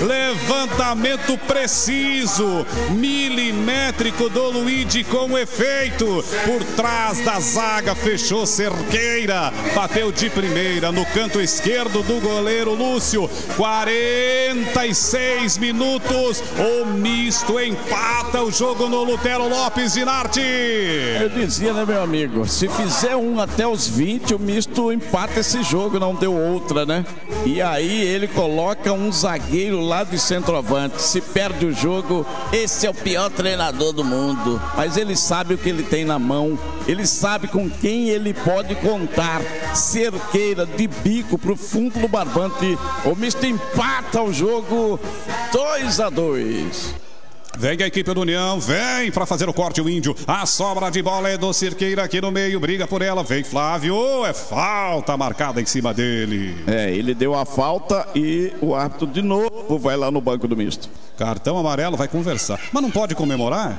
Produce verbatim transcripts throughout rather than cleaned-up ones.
levantamento preciso, milimétrico do Luigi com efeito, por trás da zaga, fechou Cerqueira, bateu de primeira no canto esquerdo do goleiro Lúcio. Quarenta e seis minutos, o misto empata o jogo no Lutero Lopes de Narte. Eu dizia, né, meu amigo, se fizer um até os vinte, o misto empata esse jogo, não deu outra, né? E aí ele coloca um zagueiro lá de centroavante. Se perde o jogo, esse é o pior treinador do mundo. Mas ele sabe o que ele tem na mão, ele sabe com quem ele pode contar. Cerqueira de bico pro fundo do barbante, o misto empata o jogo dois a dois. Vem a equipe do União, vem para fazer o corte o Índio. A sobra de bola é do Cerqueira aqui no meio, briga por ela. Vem Flávio, é falta marcada em cima dele. É, ele deu a falta e o árbitro de novo vai lá no banco do misto. Cartão amarelo, vai conversar. Mas não pode comemorar?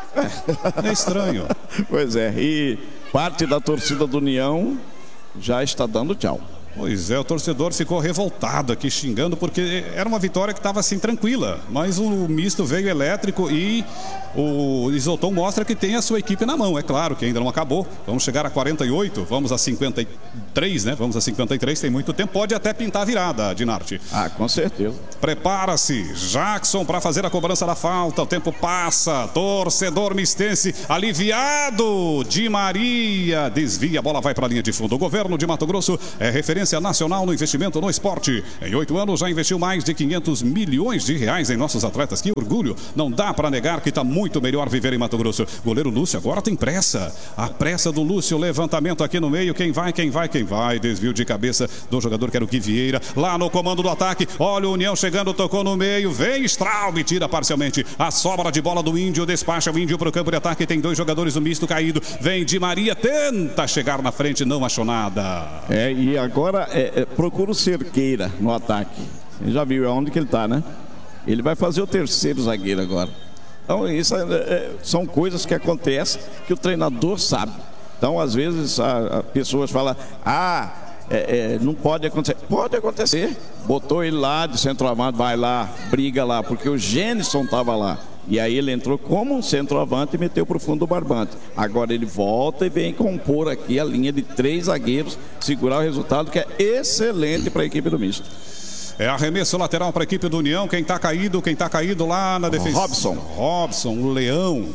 É estranho. Pois é, e parte da torcida do União já está dando tchau. Pois é, o torcedor ficou revoltado aqui, xingando, porque era uma vitória que estava assim tranquila, mas o misto veio elétrico e o Isoton mostra que tem a sua equipe na mão. É claro que ainda não acabou, vamos chegar a quarenta e oito, vamos a cinquenta e três, né? Vamos a cinquenta e três, tem muito tempo, pode até pintar a virada, Dinarte. Ah, com certeza. Prepara-se, Jackson, para fazer a cobrança da falta, o tempo passa, torcedor mistense aliviado, Di Maria desvia, a bola vai para a linha de fundo. O governo de Mato Grosso é referência nacional no investimento no esporte. Em oito anos já investiu mais de quinhentos milhões de reais em nossos atletas. Que orgulho! Não dá para negar que está muito melhor viver em Mato Grosso. Goleiro Lúcio agora tem pressa. A pressa do Lúcio, levantamento aqui no meio. Quem vai, quem vai, quem vai. Desvio de cabeça do jogador que era o Gui Vieira. Lá no comando do ataque. Olha o União chegando, tocou no meio. Vem Straub, tira parcialmente. A sobra de bola do Índio, despacha o Índio para o campo de ataque. Tem dois jogadores do misto caído. Vem Di Maria, tenta chegar na frente, não achou nada. É, e agora É, é, procura o Cerqueira no ataque. Você já viu aonde que ele está, né? Ele vai fazer o terceiro zagueiro agora. Então, isso é, é, são coisas que acontecem que o treinador sabe. Então, às vezes, a, a pessoas falam, ah, é, é, não pode acontecer. Pode acontecer. Botou ele lá de centroavante, vai lá, briga lá, porque o Gênison estava lá. E aí ele entrou como um centroavante e meteu para o fundo do barbante. Agora ele volta e vem compor aqui a linha de três zagueiros, segurar o resultado, que é excelente para a equipe do misto. É arremesso lateral para a equipe do União. Quem está caído, quem está caído lá na defesa? Robson. Robson, o Leão.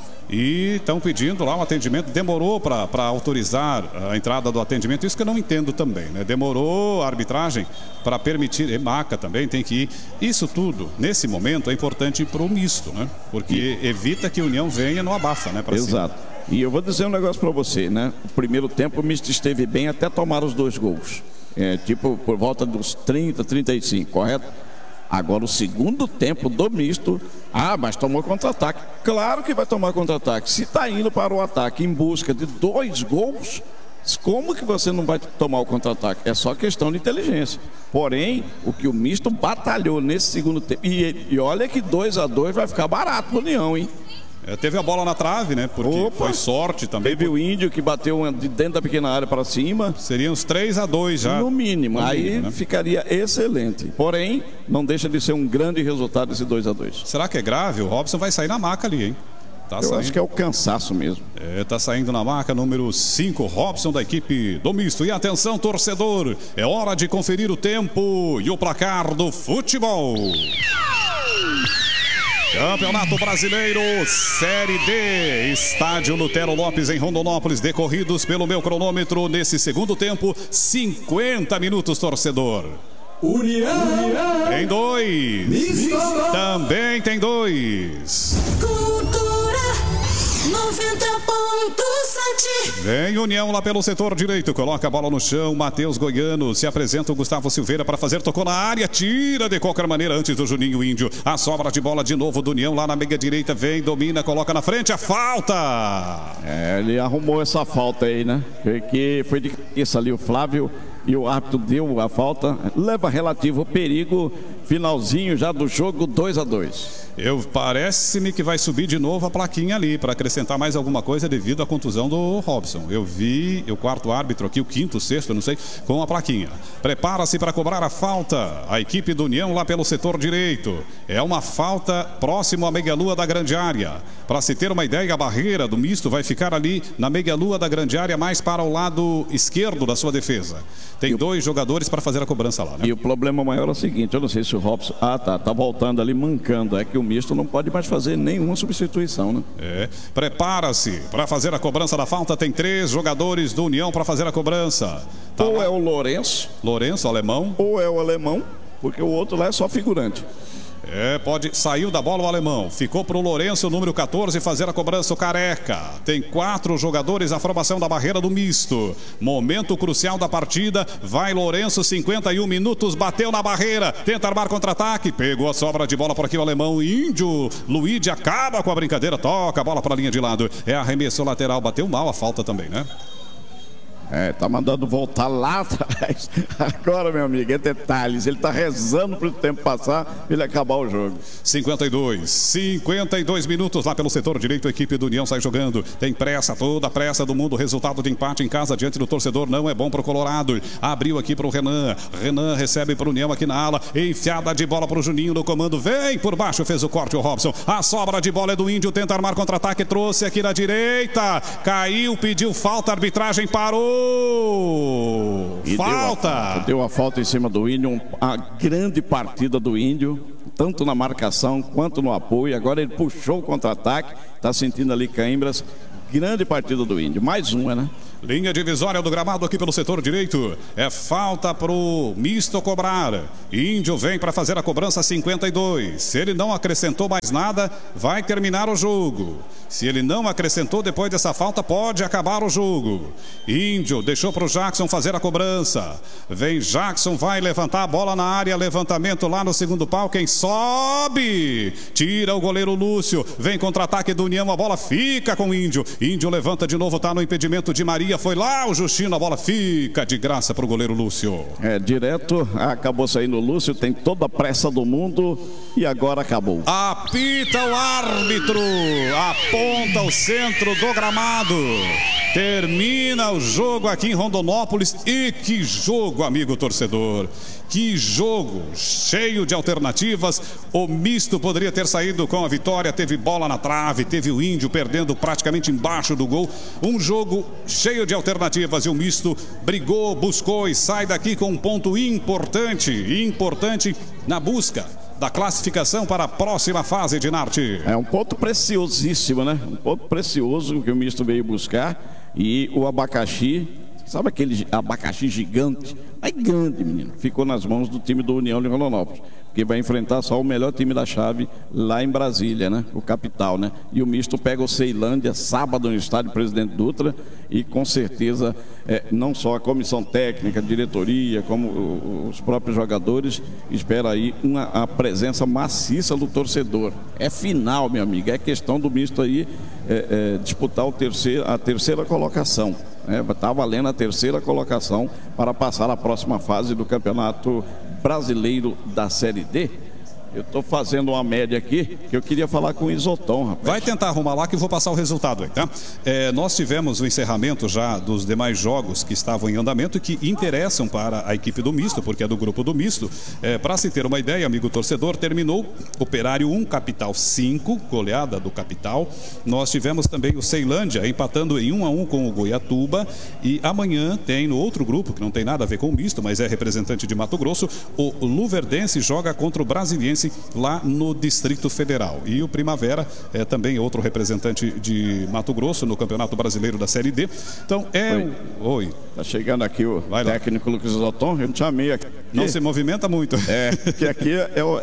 E estão pedindo lá um atendimento. Demorou para autorizar a entrada do atendimento. Isso que eu não entendo também, né? Demorou a arbitragem para permitir. Emaca também tem que ir. Isso tudo, nesse momento, é importante para o misto, né? Porque e... evita que a União venha no abafa, né? Exato. Cima. E eu vou dizer um negócio para você, né? O primeiro tempo o misto esteve bem até tomar os dois gols. É, tipo, por volta dos trinta, trinta e cinco, correto? Agora o segundo tempo do misto, ah, mas tomou contra-ataque. Claro que vai tomar contra-ataque. Se está indo para o ataque em busca de dois gols, como que você não vai tomar o contra-ataque? É só questão de inteligência. Porém, o que o misto batalhou nesse segundo tempo, e, e olha que dois a dois vai ficar barato pro União, hein? É, teve a bola na trave, né? Porque Opa, foi sorte também. Teve por... o Índio que bateu de dentro da pequena área para cima. Seriam uns três a dois já. No mínimo. No aí mínimo, né? Ficaria excelente. Porém, não deixa de ser um grande resultado esse dois a dois. Será que é grave? O Robson vai sair na maca ali, hein? Tá Eu saindo. acho que é o cansaço mesmo. É, tá saindo na marca número cinco, Robson da equipe do misto. E atenção, torcedor, é hora de conferir o tempo e o placar do futebol. Campeonato Brasileiro, Série D, Estádio Lutero Lopes em Rondonópolis, decorridos pelo meu cronômetro nesse segundo tempo, cinquenta minutos, torcedor. União tem dois. Misto. Também tem dois. Cultura noventa ponto sete. Vem União lá pelo setor direito, coloca a bola no chão, Matheus Goiano, se apresenta o Gustavo Silveira para fazer, tocou na área, tira de qualquer maneira antes do Juninho Índio. A sobra de bola de novo do União lá na meia direita, vem, domina, coloca na frente, a falta. É, ele arrumou essa falta aí, né? Porque foi de cabeça ali o Flávio e o árbitro deu a falta, leva relativo perigo, finalzinho já do jogo, dois a dois. Eu parece-me que vai subir de novo a plaquinha ali para acrescentar mais alguma coisa devido à contusão do Robson. Eu vi o quarto árbitro aqui, o quinto, o sexto, não sei, com a plaquinha. Prepara-se para cobrar a falta. A equipe do União lá pelo setor direito. É uma falta próximo à meia-lua da grande área. Para se ter uma ideia, a barreira do misto vai ficar ali na meia-lua da grande área, mais para o lado esquerdo da sua defesa. Tem dois jogadores para fazer a cobrança lá, né? E o problema maior é o seguinte, eu não sei se o Robson... Ah, tá, tá voltando ali, mancando. É que o misto não pode mais fazer nenhuma substituição, né? É. Prepara-se para fazer a cobrança da falta. Tem três jogadores do União para fazer a cobrança. Tá ou lá. É o Lourenço. Lourenço, alemão. Ou é o alemão, porque o outro lá é só figurante. É, pode. Saiu da bola o alemão. Ficou para o Lourenço, número quatorze, fazer a cobrança o Careca. Tem quatro jogadores, a formação da barreira do misto. Momento crucial da partida. Vai Lourenço, cinquenta e um minutos, bateu na barreira. Tenta armar contra-ataque. Pegou a sobra de bola por aqui o alemão. Índio. Luigi acaba com a brincadeira. Toca a bola para a linha de lado. É arremesso lateral. Bateu mal a falta também, né? É, tá mandando voltar lá atrás. Agora, meu amigo, é detalhes. Ele tá rezando para o tempo passar para ele acabar o jogo. cinquenta e dois, cinquenta e dois minutos lá pelo setor direito. A equipe do União sai jogando. Tem pressa, toda a pressa do mundo. Resultado de empate em casa diante do torcedor não é bom para o Colorado. Abriu aqui para o Renan. Renan recebe para o União aqui na ala. Enfiada de bola para o Juninho no comando. Vem por baixo, fez o corte o Robson. A sobra de bola é do Índio. Tenta armar contra-ataque. Trouxe aqui na direita. Caiu, pediu falta. A arbitragem parou. E falta! Deu a, deu a falta em cima do Índio. A grande partida do Índio, tanto na marcação quanto no apoio. Agora ele puxou o contra-ataque, está sentindo ali cãibras. Grande partida do Índio. Mais uma, né? Linha divisória do gramado aqui pelo setor direito. É falta pro misto cobrar. Índio vem para fazer a cobrança cinquenta e dois. Se ele não acrescentou mais nada, vai terminar o jogo. Se ele não acrescentou depois dessa falta, pode acabar o jogo. Índio deixou pro Jackson fazer a cobrança. Vem Jackson, vai levantar a bola na área. Levantamento lá no segundo pau. Quem sobe? Tira o goleiro Lúcio. Vem contra-ataque do União. A bola fica com o Índio. Índio levanta de novo, tá no impedimento de Maria. Foi lá o Justino, a bola fica de graça para o goleiro Lúcio. É, direto, acabou saindo o Lúcio, tem toda a pressa do mundo e agora acabou. Apita o árbitro, aponta o centro do gramado. Termina o jogo aqui em Rondonópolis. E que jogo, amigo torcedor. Que jogo, cheio de alternativas. O misto poderia ter saído com a vitória. Teve bola na trave, teve o Índio perdendo praticamente embaixo do gol. Um jogo cheio de alternativas e o misto brigou, buscou e sai daqui com um ponto importante, importante na busca da classificação para a próxima fase de Narte. É um ponto preciosíssimo, né? Um ponto precioso que o misto veio buscar. E o abacaxi, sabe aquele abacaxi gigante? É grande, menino. Ficou nas mãos do time do União de Rondonópolis, que vai enfrentar só o melhor time da chave lá em Brasília, né? O capital, né? E o misto pega o Ceilândia sábado no estádio Presidente Dutra e com certeza é, não só a comissão técnica, a diretoria, como os próprios jogadores espera aí uma a presença maciça do torcedor. É final, meu amigo. É questão do misto aí é, é, disputar o terceiro, a terceira colocação. Está é, valendo a terceira colocação para passar a próxima fase do Campeonato Brasileiro da Série D. Eu estou fazendo uma média aqui que eu queria falar com o Isoton, rapaz. Vai tentar arrumar lá que eu vou passar o resultado aí, tá? É, nós tivemos o encerramento já dos demais jogos que estavam em andamento e que interessam para a equipe do misto, porque é do grupo do misto. É, para se ter uma ideia, amigo torcedor, terminou Operário um, Capital cinco, goleada do Capital. Nós tivemos também o Ceilândia empatando em um a um com o Goiatuba. E amanhã tem no outro grupo, que não tem nada a ver com o misto, mas é representante de Mato Grosso, o Luverdense joga contra o Brasiliense lá no Distrito Federal. E o Primavera é também outro representante de Mato Grosso no Campeonato Brasileiro da Série D. Então é... Oi. Oi. Tá chegando aqui o Vai técnico lá. Lucas Isoton, eu não chamei aqui. Não se movimenta muito. É, que aqui é o,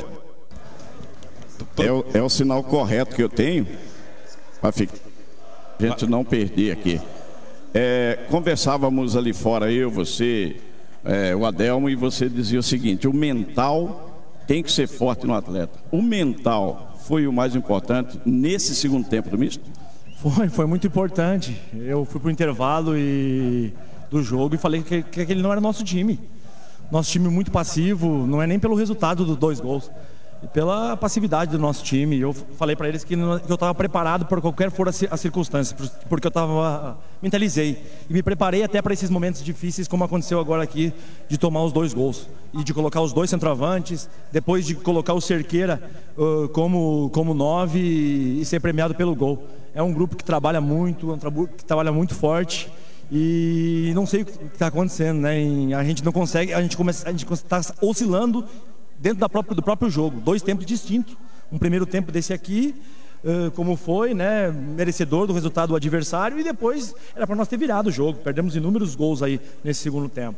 é o, é o sinal correto que eu tenho para ficar, a gente não perder aqui. É, conversávamos ali fora, eu, você, é, o Adelmo, e você dizia o seguinte: o mental tem que ser forte no atleta. O mental foi o mais importante nesse segundo tempo do misto? Foi, foi muito importante. Eu fui pro intervalo e, do jogo e falei que, que aquele não era nosso time. Nosso time muito passivo, não é nem pelo resultado dos dois gols. e pela passividade do nosso time. Eu falei para eles que eu estava preparado por qualquer for a circunstância, porque eu estava mentalizei e me preparei até para esses momentos difíceis, como aconteceu agora aqui, de tomar os dois gols e de colocar os dois centroavantes, depois de colocar o Cerqueira uh, como como nove e, e ser premiado pelo gol. É um grupo que trabalha muito, é um trabalho que trabalha muito forte. E não sei o que está acontecendo, né? A gente não consegue, a gente começa, a gente está oscilando dentro da própria, do próprio jogo. Dois tempos distintos. Um primeiro tempo desse aqui, uh, como foi, né? Merecedor do resultado do adversário, e depois era para nós ter virado o jogo. Perdemos inúmeros gols aí nesse segundo tempo.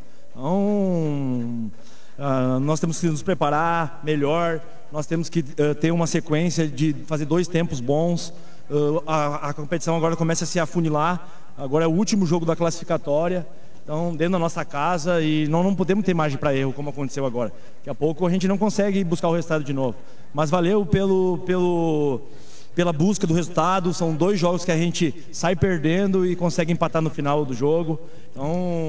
Então, uh, nós temos que nos preparar melhor. Nós temos que uh, ter uma sequência de fazer dois tempos bons. Uh, a, a competição agora começa a se afunilar. Agora é o último jogo da classificatória, então dentro da nossa casa, e nós não podemos ter margem para erro, como aconteceu agora. Daqui a pouco a gente não consegue buscar o resultado de novo. Mas valeu pelo, pelo, pela busca do resultado. São dois jogos que a gente sai perdendo e consegue empatar no final do jogo. Então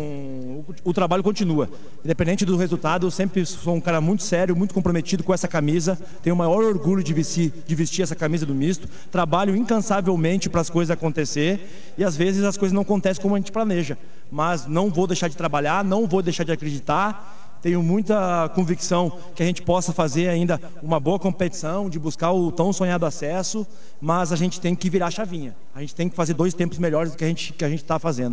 o, o trabalho continua. Independente do resultado, eu sempre sou um cara muito sério, muito comprometido com essa camisa. Tenho o maior orgulho de vestir, de vestir essa camisa do misto. Trabalho incansavelmente para as coisas acontecer. E às vezes as coisas não acontecem como a gente planeja. Mas não vou deixar de trabalhar, não vou deixar de acreditar. Tenho muita convicção que a gente possa fazer ainda uma boa competição, de buscar o tão sonhado acesso, mas a gente tem que virar a chavinha. A gente tem que fazer dois tempos melhores do que a gente que a gente está fazendo.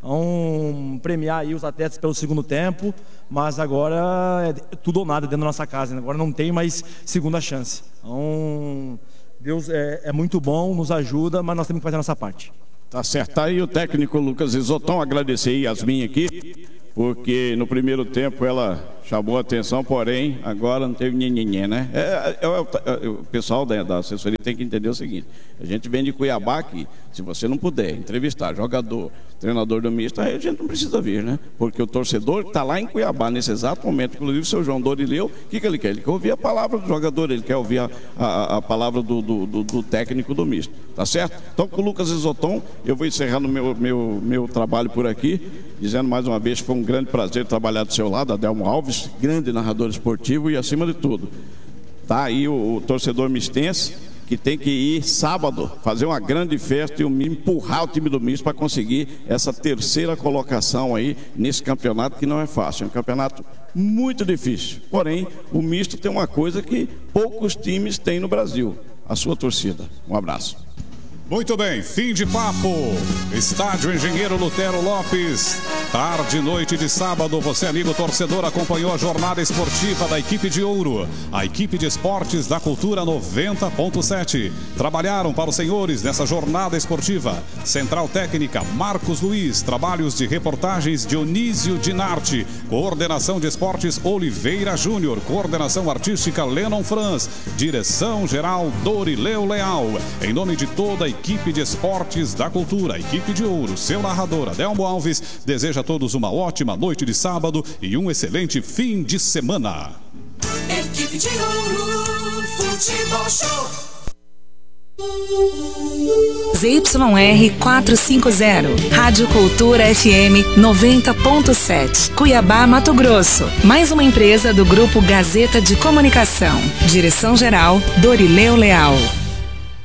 Então, premiar aí os atletas pelo segundo tempo, mas agora é tudo ou nada dentro da nossa casa. Agora não tem mais segunda chance. Então, Deus é, é muito bom, nos ajuda, mas nós temos que fazer a nossa parte. Tá certo. Tá aí o técnico Lucas Isotão, agradecer aí Yasmin aqui, porque no primeiro tempo ela chamou a atenção, porém agora não teve nhenhenhé, né? É, é, é, é, o pessoal da, da assessoria tem que entender o seguinte: a gente vem de Cuiabá aqui, se você não puder entrevistar jogador, treinador do misto, aí a gente não precisa vir, né? Porque o torcedor está lá em Cuiabá nesse exato momento, inclusive o seu João Dorileu, o que, que ele quer? Ele quer ouvir a palavra do jogador, ele quer ouvir a, a, a palavra do, do, do, do técnico do misto, tá certo? Então com o Lucas Isotão, eu vou encerrando meu, meu, meu trabalho por aqui, dizendo mais uma vez que foi um grande prazer trabalhar do seu lado, Adelmo Alves, grande narrador esportivo, e acima de tudo, tá aí o, o torcedor mistense, que tem que ir sábado fazer uma grande festa e empurrar o time do misto para conseguir essa terceira colocação aí nesse campeonato, que não é fácil, é um campeonato muito difícil. Porém, o misto tem uma coisa que poucos times têm no Brasil: a sua torcida. Um abraço. Muito bem, fim de papo. Estádio Engenheiro Lutero Lopes. Tarde e noite de sábado, você, amigo torcedor, acompanhou a jornada esportiva da equipe de Ouro, a equipe de esportes da Cultura noventa ponto sete. Trabalharam para os senhores nessa jornada esportiva Central Técnica Marcos Luiz, trabalhos de reportagens Dionísio Dinarte, coordenação de esportes Oliveira Júnior, coordenação artística Lennon Franz, direção geral Dorileu Leal. Em nome de toda a equipe de esportes da Cultura, equipe de Ouro, seu narrador Adelmo Alves, deseja a todos uma ótima noite de sábado e um excelente fim de semana. Equipe de Ouro Futebol Show. Z Y R quatrocentos e cinquenta, Rádio Cultura F M noventa ponto sete, Cuiabá, Mato Grosso. Mais uma empresa do Grupo Gazeta de Comunicação. Direção-geral Dorileu Leal.